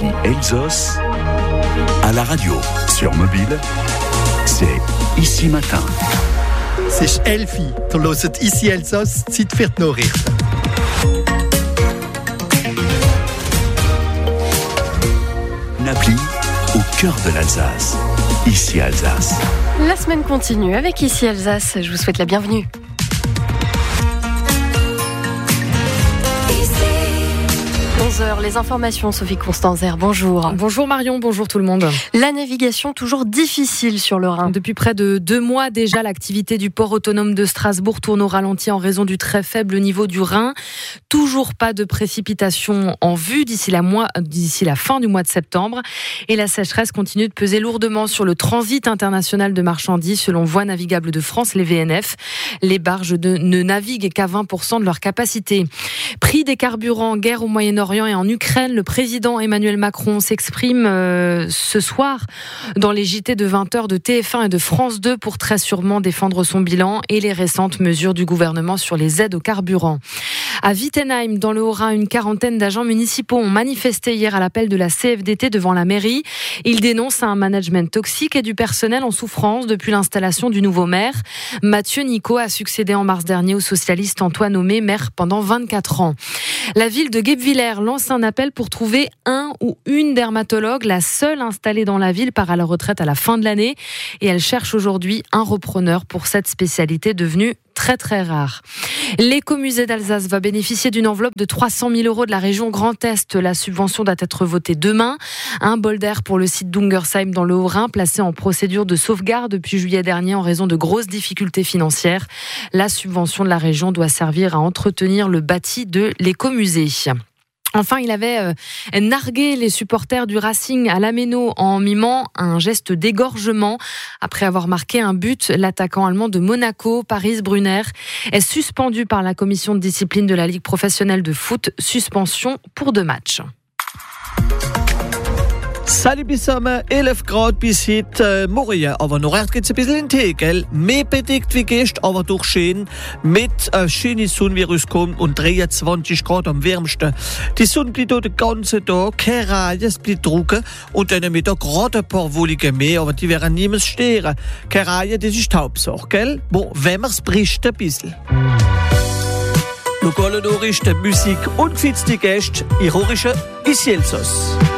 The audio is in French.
son Elsass à la radio, sur mobile, c'est Ici Matin. C'est Elfie, du hört Ici Elsass, Zeit für die Nachrichten. Une appli au cœur de l'Alsace. Ici Alsace. La semaine continue avec Ici Alsace. Je vous souhaite la bienvenue. Les informations, Sophie Constanzer, bonjour. Bonjour Marion, bonjour tout le monde. La navigation toujours difficile sur le Rhin. Depuis près de 2 mois déjà, l'activité du port autonome de Strasbourg tourne au ralenti en raison du très faible niveau du Rhin. Toujours pas de précipitations en vue d'ici la fin du mois de septembre. Et la sécheresse continue de peser lourdement sur le transit international de marchandises selon Voies navigables de France, les VNF. Les barges ne naviguent qu'à 20% de leur capacité. Prix des carburants, guerre au Moyen-Orient et en Ukraine, le président Emmanuel Macron s'exprime ce soir dans les JT de 20h de TF1 et de France 2 pour très sûrement défendre son bilan et les récentes mesures du gouvernement sur les aides au carburant. À Wittenheim, dans le Haut-Rhin, une quarantaine d'agents municipaux ont manifesté hier à l'appel de la CFDT devant la mairie. Ils dénoncent un management toxique et du personnel en souffrance depuis l'installation du nouveau maire. Mathieu Nico a succédé en mars dernier au socialiste Antoine Homé, maire pendant 24 ans. La ville de Guebwiller lance un appel pour trouver un ou une dermatologue. La seule installée dans la ville part à la retraite à la fin de l'année et elle cherche aujourd'hui un repreneur pour cette spécialité devenue très très rare. L'écomusée d'Alsace va bénéficier d'une enveloppe de 300 000 € de la région Grand Est. La subvention doit être votée demain. Un bol d'air pour le site d'Ungersheim dans le Haut-Rhin, placé en procédure de sauvegarde depuis juillet dernier en raison de grosses difficultés financières. La subvention de la région doit servir à entretenir le bâti de l'écomusée. Enfin, il avait nargué les supporters du Racing à l'Améno en mimant un geste d'égorgement. Après avoir marqué un but, l'attaquant allemand de Monaco, Paris Brunner, est suspendu par la commission de discipline de la Ligue professionnelle de foot. Suspension pour 2 matchs. Salut zusammen, 11 Grad bis heute Morgen, aber noch recht geht's ein bisschen in den Tegel. Mehr bedeckt wie gestern, aber durch schön. Mit schöne Sonne, wie rauskommt, und 23 Grad am wärmsten. Die Sonne bleibt auch den ganzen Tag, keine Reihe, es bleibt trocken. Und dann mit da gerade ein paar Wolken mehr, aber die werden niemals stören. Keine Reihe, das ist die Hauptsache, gell? Bon, wenn wir's bricht ein bisschen. Lokale Nachrichten, Musik und gefitzte Gäste, ich höre Ici Elsass.